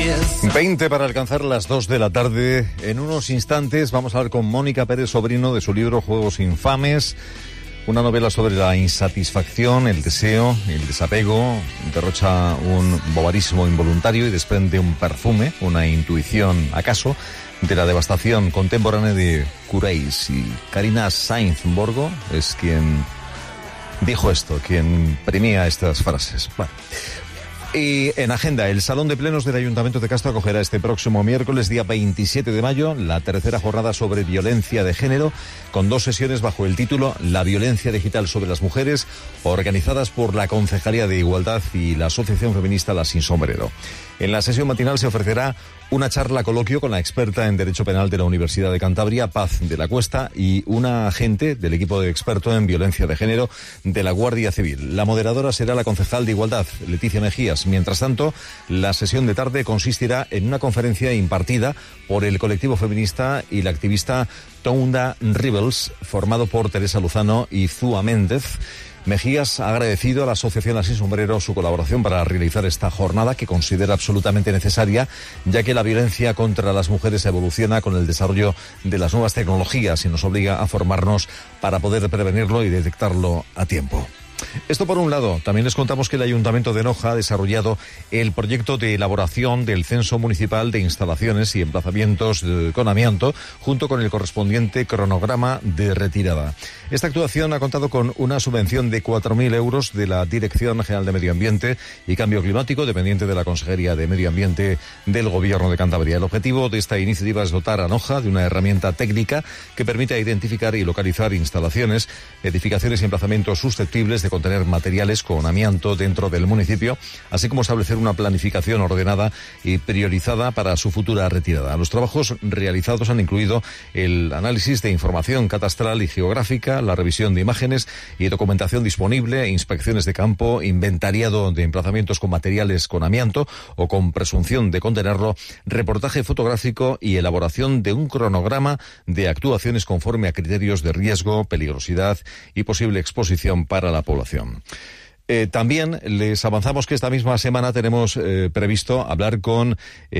20 para alcanzar las 2 de la tarde. En unos instantes vamos a hablar con Mónica Pérez Sobrino de su libro Juegos Infames, una novela sobre la insatisfacción, el deseo, el desapego. Derrocha un bobarismo involuntario y desprende un perfume, una intuición, acaso, de la devastación contemporánea de Cureis. Y Karina Sainz-Borgo es quien dijo esto, quien premia estas frases. Bueno. Y en agenda, el Salón de Plenos del Ayuntamiento de Castro acogerá este próximo miércoles, día 27 de mayo, la tercera jornada sobre violencia de género, con 2 sesiones bajo el título La violencia digital sobre las mujeres, organizadas por la Concejalía de Igualdad y la Asociación Feminista Las Sin Sombrero. En la sesión matinal se ofrecerá una charla coloquio con la experta en Derecho Penal de la Universidad de Cantabria, Paz de la Cuesta, y una agente del equipo de experto en violencia de género de la Guardia Civil. La moderadora será la concejal de Igualdad, Leticia Mejías. Mientras tanto, la sesión de tarde consistirá en una conferencia impartida por el colectivo feminista y la activista Tounda Rebels, formado por Teresa Luzano y Zúa Méndez. Mejías ha agradecido a la Asociación Las Sin Sombrero su colaboración para realizar esta jornada, que considera absolutamente necesaria, ya que la violencia contra las mujeres evoluciona con el desarrollo de las nuevas tecnologías y nos obliga a formarnos para poder prevenirlo y detectarlo a tiempo. Esto por un lado. También les contamos que el Ayuntamiento de Noja ha desarrollado el proyecto de elaboración del Censo Municipal de Instalaciones y Emplazamientos con Amianto, junto con el correspondiente cronograma de retirada. Esta actuación ha contado con una subvención de 4.000 euros de la Dirección General de Medio Ambiente y Cambio Climático, dependiente de la Consejería de Medio Ambiente del Gobierno de Cantabria. El objetivo de esta iniciativa es dotar a Noja de una herramienta técnica que permita identificar y localizar instalaciones, edificaciones y emplazamientos susceptibles de contener materiales con amianto dentro del municipio, así como establecer una planificación ordenada y priorizada para su futura retirada. Los trabajos realizados han incluido el análisis de información catastral y geográfica, la revisión de imágenes y documentación disponible, inspecciones de campo, inventariado de emplazamientos con materiales con amianto o con presunción de contenerlo, reportaje fotográfico y elaboración de un cronograma de actuaciones conforme a criterios de riesgo, peligrosidad y posible exposición para la población. También les avanzamos que esta misma semana tenemos previsto hablar con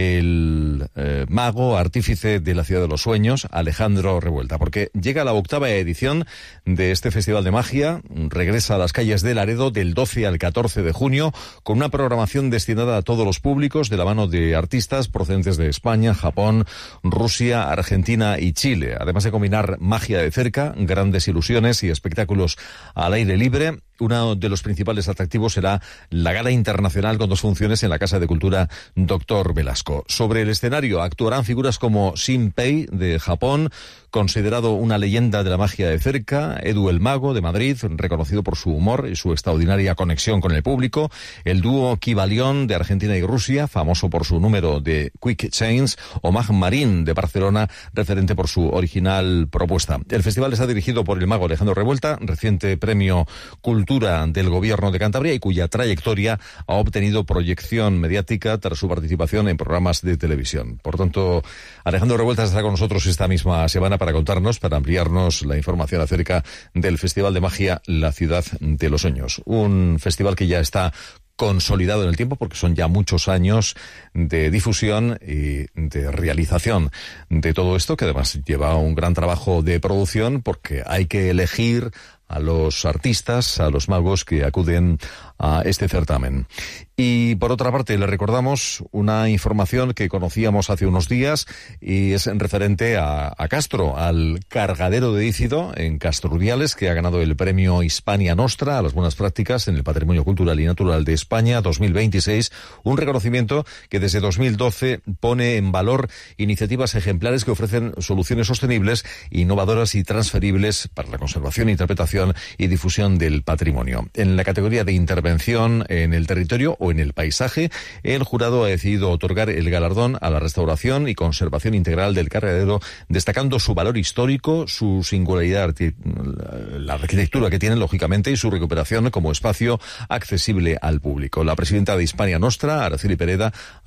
el mago artífice de la Ciudad de los Sueños, Alejandro Revuelta, porque llega la 8ª edición de este Festival de Magia. Regresa a las calles de Laredo del 12 al 14 de junio con una programación destinada a todos los públicos, de la mano de artistas procedentes de España, Japón, Rusia, Argentina y Chile. Además de combinar magia de cerca, grandes ilusiones y espectáculos al aire libre, uno de los principales atractivos será la Gala Internacional con 2 funciones en la Casa de Cultura Dr. Velasco. Sobre el escenario actuarán figuras como Shinpei de Japón, considerado una leyenda de la magia de cerca, Edu el Mago de Madrid, reconocido por su humor y su extraordinaria conexión con el público, el dúo Kibalión de Argentina y Rusia, famoso por su número de Quick Change, o Mag Marín de Barcelona, referente por su original propuesta. El festival está dirigido por el mago Alejandro Revuelta, reciente premio Cultura del Gobierno de Cantabria y cuya trayectoria ha obtenido proyección mediática tras su participación en programas de televisión. Por tanto, Alejandro Revuelta estará con nosotros esta misma semana para contarnos, para ampliarnos la información acerca del Festival de Magia La Ciudad de los Sueños. Un festival que ya está consolidado en el tiempo, porque son ya muchos años de difusión y de realización de todo esto, que además lleva un gran trabajo de producción, porque hay que elegir a los artistas, a los magos que acuden a este certamen. Y por otra parte, le recordamos una información que conocíamos hace unos días y es en referente a Castro, al cargadero de Ícido en Castro Urdiales, que ha ganado el premio Hispania Nostra a las buenas prácticas en el patrimonio cultural y natural de España 2026, un reconocimiento que desde 2012 pone en valor iniciativas ejemplares que ofrecen soluciones sostenibles, innovadoras y transferibles para la conservación, interpretación y difusión del patrimonio. En la categoría de intervención en el territorio o en el paisaje, el jurado ha decidido otorgar el galardón a la restauración y conservación integral del cargadero, destacando su valor histórico, su singularidad, la arquitectura que tiene, lógicamente, y su recuperación como espacio accesible al público. La presidenta de Hispania Nostra, Araceli Pereda,